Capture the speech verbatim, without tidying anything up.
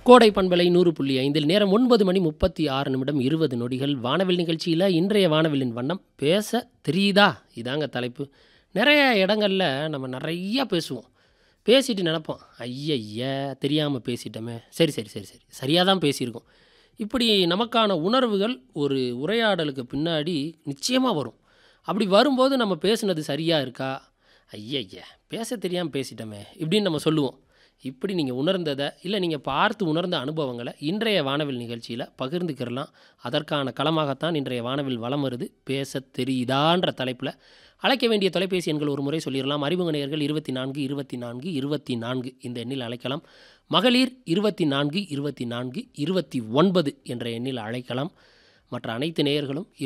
கோடை பண்பலை நூறு புள்ளி ஐந்தில் நேரம் ஒன்பது மணி முப்பத்தி ஆறு நிமிடம் இருபது நொடிகள். வானவில் நிகழ்ச்சியில் இன்றைய வானவிலின் வண்ணம் பேச தெரியுதா, இதாங்க தலைப்பு. நிறைய இடங்களில் நம்ம நிறையா பேசுவோம். பேசிட்டு நினைப்போம், ஐயய்ய தெரியாமல் பேசிட்டோமே, சரி சரி சரி சரி சரியாக தான் பேசியிருக்கோம். இப்படி நமக்கான உணர்வுகள் ஒரு உரையாடலுக்கு பின்னாடி நிச்சயமாக வரும். அப்படி வரும்போது நம்ம பேசுனது சரியாக இருக்கா, ஐயய்ய பேச தெரியாமல் பேசிட்டோமே இப்படின்னு நம்ம சொல்லுவோம். இப்படி நீங்கள் உணர்ந்ததை இல்லை நீங்கள் பார்த்து உணர்ந்த அனுபவங்களை இன்றைய வானவில் நிகழ்ச்சியில் பகிர்ந்துக்கிறலாம். அதற்கான களமாகத்தான் இன்றைய வானவில் வலம் வருது. பேச தெரியுதான்ற தலைப்பில் அழைக்க வேண்டிய தொலைபேசி எண்கள் ஒரு முறை சொல்லிடலாம். அறிமுக நேயர்கள் இருபத்தி நான்கு இருபத்தி நான்கு இருபத்தி நான்கு இந்த எண்ணில் அழைக்கலாம். மகளிர் இருபத்தி நான்கு இருபத்தி நான்கு இருபத்தி ஒன்பது என்ற எண்ணில் அழைக்கலாம். மற்ற அனைத்து நேயர்களும்